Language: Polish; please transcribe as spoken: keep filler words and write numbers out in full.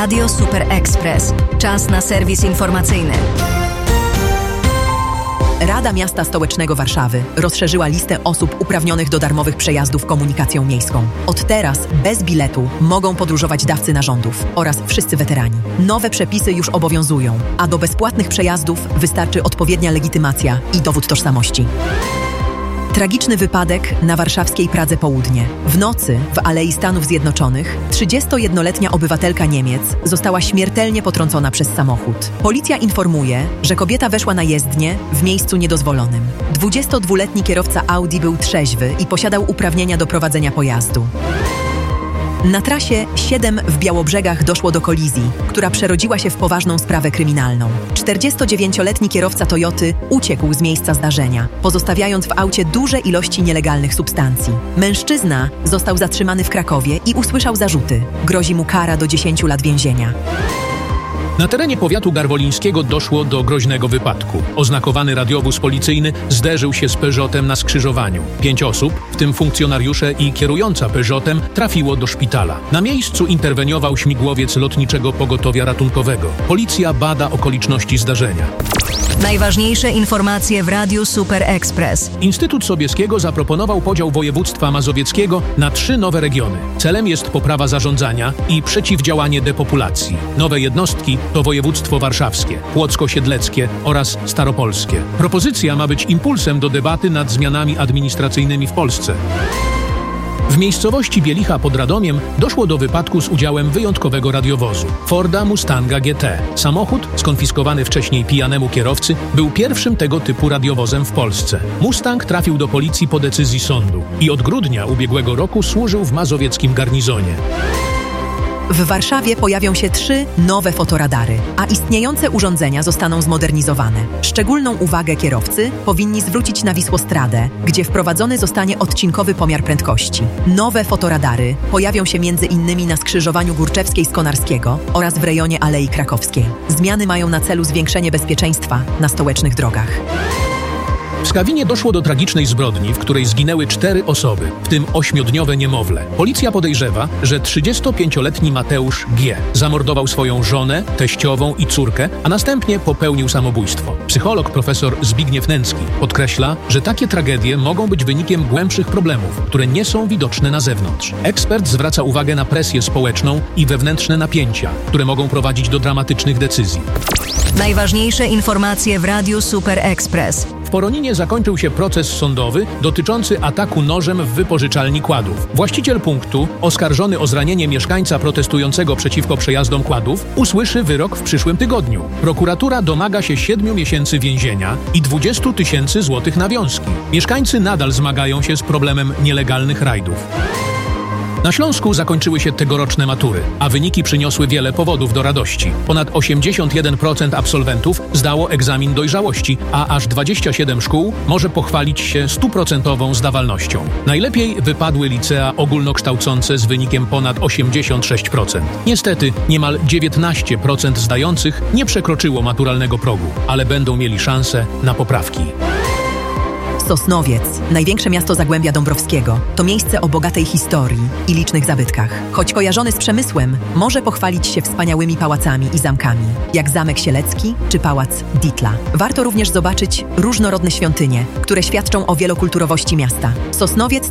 Radio Super Express. Czas na serwis informacyjny. Rada Miasta Stołecznego Warszawy rozszerzyła listę osób uprawnionych do darmowych przejazdów komunikacją miejską. Od teraz bez biletu mogą podróżować dawcy narządów oraz wszyscy weterani. Nowe przepisy już obowiązują, a do bezpłatnych przejazdów wystarczy odpowiednia legitymacja i dowód tożsamości. Tragiczny wypadek na warszawskiej Pradze Południe. W nocy w Alei Stanów Zjednoczonych trzydziestojednoletnia obywatelka Niemiec została śmiertelnie potrącona przez samochód. Policja informuje, że kobieta weszła na jezdnię w miejscu niedozwolonym. dwudziestodwuletni kierowca Audi był trzeźwy i posiadał uprawnienia do prowadzenia pojazdu. Na trasie siedem w Białobrzegach doszło do kolizji, która przerodziła się w poważną sprawę kryminalną. czterdziestodziewięcioletni kierowca Toyoty uciekł z miejsca zdarzenia, pozostawiając w aucie duże ilości nielegalnych substancji. Mężczyzna został zatrzymany w Krakowie i usłyszał zarzuty. Grozi mu kara do dziesięciu lat więzienia. Na terenie powiatu garwolińskiego doszło do groźnego wypadku. Oznakowany radiowóz policyjny zderzył się z Peugeotem na skrzyżowaniu. Pięć osób, w tym funkcjonariusze i kierująca Peugeotem, trafiło do szpitala. Na miejscu interweniował śmigłowiec Lotniczego Pogotowia Ratunkowego. Policja bada okoliczności zdarzenia. Najważniejsze informacje w Radiu Super Express. Instytut Sobieskiego zaproponował podział województwa mazowieckiego na trzy nowe regiony. Celem jest poprawa zarządzania i przeciwdziałanie depopulacji. Nowe jednostki to województwo warszawskie, płocko-siedleckie oraz staropolskie. Propozycja ma być impulsem do debaty nad zmianami administracyjnymi w Polsce. W miejscowości Bielicha pod Radomiem doszło do wypadku z udziałem wyjątkowego radiowozu Forda Mustanga G T. Samochód, skonfiskowany wcześniej pijanemu kierowcy, był pierwszym tego typu radiowozem w Polsce. Mustang trafił do policji po decyzji sądu i od grudnia ubiegłego roku służył w mazowieckim garnizonie. W Warszawie pojawią się trzy nowe fotoradary, a istniejące urządzenia zostaną zmodernizowane. Szczególną uwagę kierowcy powinni zwrócić na Wisłostradę, gdzie wprowadzony zostanie odcinkowy pomiar prędkości. Nowe fotoradary pojawią się między innymi na skrzyżowaniu Górczewskiej z Konarskiego oraz w rejonie Alei Krakowskiej. Zmiany mają na celu zwiększenie bezpieczeństwa na stołecznych drogach. W Skawinie doszło do tragicznej zbrodni, w której zginęły cztery osoby, w tym ośmiodniowe niemowlę. Policja podejrzewa, że trzydziestopięcioletni Mateusz G. zamordował swoją żonę, teściową i córkę, a następnie popełnił samobójstwo. Psycholog profesor Zbigniew Nęcki podkreśla, że takie tragedie mogą być wynikiem głębszych problemów, które nie są widoczne na zewnątrz. Ekspert zwraca uwagę na presję społeczną i wewnętrzne napięcia, które mogą prowadzić do dramatycznych decyzji. Najważniejsze informacje w Radiu Super Express. W Poroninie zakończył się proces sądowy dotyczący ataku nożem w wypożyczalni kładów. Właściciel punktu, oskarżony o zranienie mieszkańca protestującego przeciwko przejazdom kładów, usłyszy wyrok w przyszłym tygodniu. Prokuratura domaga się siedmiu miesięcy więzienia i dwudziestu tysięcy złotych nawiązki. Mieszkańcy nadal zmagają się z problemem nielegalnych rajdów. Na Śląsku zakończyły się tegoroczne matury, a wyniki przyniosły wiele powodów do radości. Ponad osiemdziesiąt jeden procent absolwentów zdało egzamin dojrzałości, a aż dwadzieścia siedem szkół może pochwalić się stuprocentową zdawalnością. Najlepiej wypadły licea ogólnokształcące z wynikiem ponad osiemdziesiąt sześć procent. Niestety niemal dziewiętnaście procent zdających nie przekroczyło maturalnego progu, ale będą mieli szansę na poprawki. Sosnowiec, największe miasto Zagłębia Dąbrowskiego, to miejsce o bogatej historii i licznych zabytkach. Choć kojarzony z przemysłem, może pochwalić się wspaniałymi pałacami i zamkami, jak Zamek Sielecki czy Pałac Dietla. Warto również zobaczyć różnorodne świątynie, które świadczą o wielokulturowości miasta. Sosnowiec